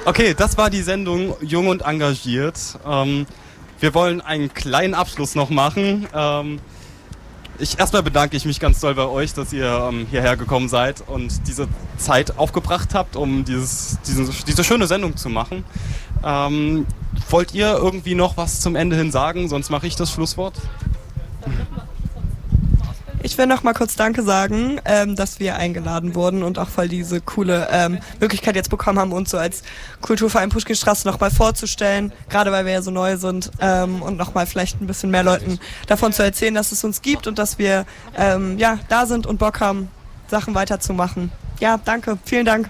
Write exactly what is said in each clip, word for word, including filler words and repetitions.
Okay, das war die Sendung Jung und Engagiert. Ähm, wir wollen einen kleinen Abschluss noch machen. Ähm, ich, erstmal bedanke ich mich ganz doll bei euch, dass ihr ähm, hierher gekommen seid und diese Zeit aufgebracht habt, um dieses, diese, diese schöne Sendung zu machen. Ähm, wollt ihr irgendwie noch was zum Ende hin sagen? Sonst mache ich das Schlusswort. Ich will noch mal kurz Danke sagen, ähm, dass wir eingeladen wurden und auch voll diese coole ähm, Möglichkeit jetzt bekommen haben, uns so als Kulturverein Puschkinstraße noch mal vorzustellen, gerade weil wir ja so neu sind ähm, und noch mal vielleicht ein bisschen mehr Leuten davon zu erzählen, dass es uns gibt und dass wir ähm, ja da sind und Bock haben, Sachen weiterzumachen. Ja, danke, vielen Dank.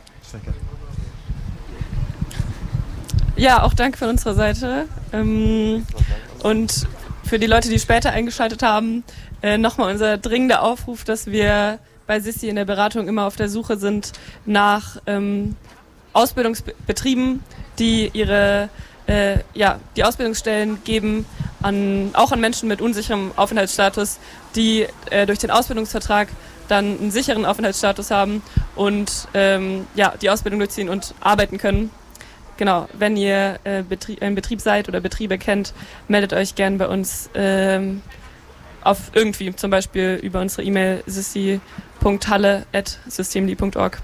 Ja, auch danke von unserer Seite. Ähm, und für die Leute, die später eingeschaltet haben, äh, nochmal unser dringender Aufruf, dass wir bei Sissi in der Beratung immer auf der Suche sind nach ähm, Ausbildungsbetrieben, die ihre äh, ja, die Ausbildungsstellen geben, an, auch an Menschen mit unsicherem Aufenthaltsstatus, die äh, durch den Ausbildungsvertrag dann einen sicheren Aufenthaltsstatus haben und ähm, ja, die Ausbildung durchziehen und arbeiten können. Genau, wenn ihr äh, Betrie- ein Betrieb seid oder Betriebe kennt, meldet euch gern bei uns ähm, auf irgendwie, zum Beispiel über unsere E-Mail sissi punkt halle at systemli punkt org.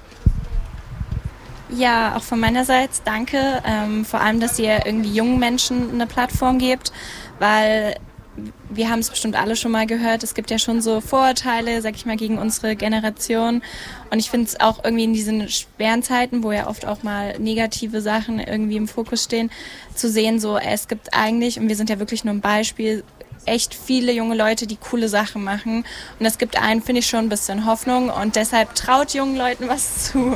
Ja, auch von meinerseits danke, ähm, vor allem, dass ihr irgendwie jungen Menschen eine Plattform gebt, weil wir haben es bestimmt alle schon mal gehört, es gibt ja schon so Vorurteile, sag ich mal, gegen unsere Generation und ich finde es auch irgendwie in diesen schweren Zeiten, wo ja oft auch mal negative Sachen irgendwie im Fokus stehen, zu sehen, so es gibt eigentlich, und wir sind ja wirklich nur ein Beispiel, echt viele junge Leute, die coole Sachen machen und das gibt einen, finde ich, schon ein bisschen Hoffnung und deshalb traut jungen Leuten was zu.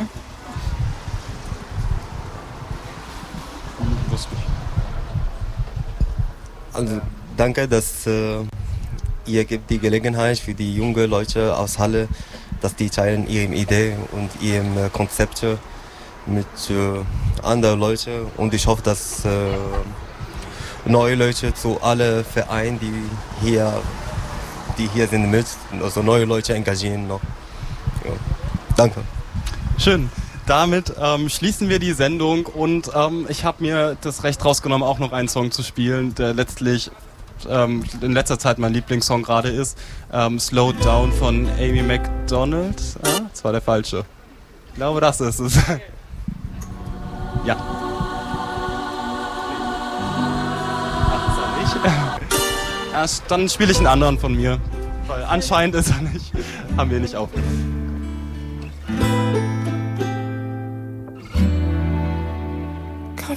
Also danke, dass äh, ihr gibt die Gelegenheit für die jungen Leute aus Halle, dass die teilen ihre Ideen und ihre äh, Konzepte mit äh, anderen Leuten und ich hoffe, dass äh, neue Leute zu allen Vereinen, die hier, die hier sind, mit, also neue Leute engagieren noch. Ja. Danke. Schön. Damit ähm, schließen wir die Sendung und ähm, ich habe mir das Recht rausgenommen, auch noch einen Song zu spielen, der letztlich ähm, in letzter Zeit mein Lieblingssong gerade ist. Ähm, Slow Down von Amy Macdonald. Ah, das war der falsche. Ich glaube, das ist es. Ja. Ach, ist er nicht? Ja, dann spiele ich einen anderen von mir. Weil anscheinend ist er nicht. Haben wir nicht aufgenommen.